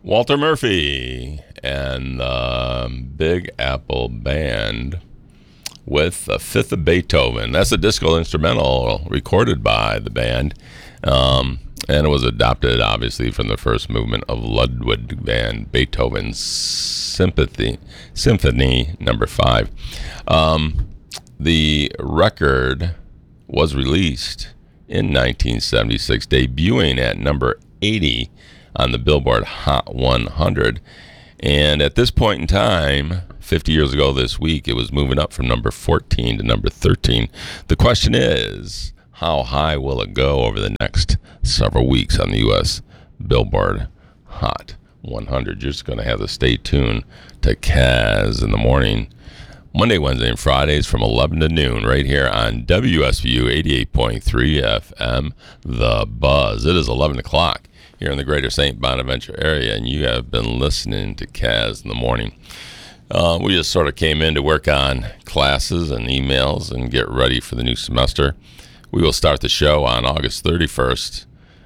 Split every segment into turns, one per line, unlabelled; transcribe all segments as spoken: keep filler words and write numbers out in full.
Walter Murphy and the Big Apple Band with the Fifth of Beethoven. That's a disco instrumental recorded by the band. Um, and it was adopted, obviously, from the first movement of Ludwig van Beethoven's Sympathy, Symphony Number Five. Um, the record was released in nineteen seventy-six, debuting at number eighty on the Billboard Hot one hundred. And at this point in time, fifty years ago this week, it was moving up from number fourteen to number thirteen. The question is, how high will it go over the next several weeks on the U S Billboard Hot one hundred? You're just going to have to stay tuned to Kaz in the morning, Monday, Wednesday, and Fridays from eleven to noon right here on W S V U eighty-eight point three F M, The Buzz. It is eleven o'clock here in the greater Saint Bonaventure area, and you have been listening to Kaz in the morning. Uh, we just sort of came in to work on classes and emails and get ready for the new semester. We will start the show on August thirty-first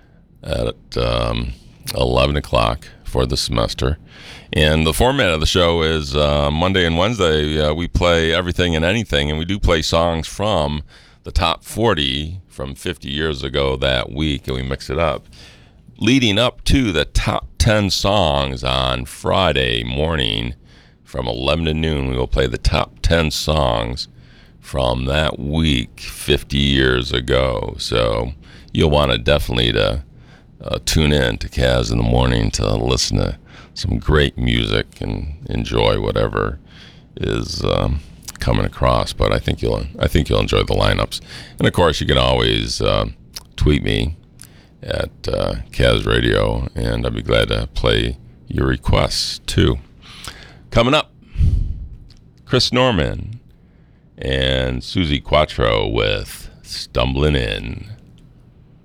at um, eleven o'clock for the semester. And the format of the show is uh, Monday and Wednesday, uh, we play everything and anything, and we do play songs from the top forty from fifty years ago that week, and we mix it up. Leading up to the top ten songs on Friday morning from eleven to noon, we will play the top ten songs from that week fifty years ago. So you'll want to definitely to uh, tune in to Kaz in the morning to listen to some great music and enjoy whatever is um, coming across. But I think you'll I think you'll enjoy the lineups. And of course, you can always uh, tweet me at uh, Kaz Radio, and I'd be glad to play your requests too. Coming up, Chris Norman and Susie Quattro with Stumbling In.